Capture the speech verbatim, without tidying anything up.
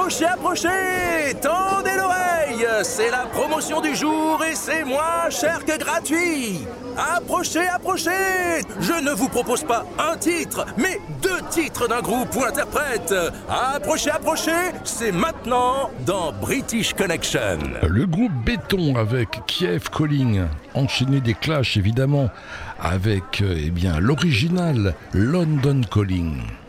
Approchez, approchez, tendez l'oreille, c'est la promotion du jour et c'est moins cher que gratuit. Approchez, approchez, je ne vous propose pas un titre, mais deux titres d'un groupe ou interprète. Approchez, approchez, c'est maintenant dans British Connection. Le groupe Béton avec Kiev Calling, enchaîné des Clash évidemment, avec eh bien l'original London Calling.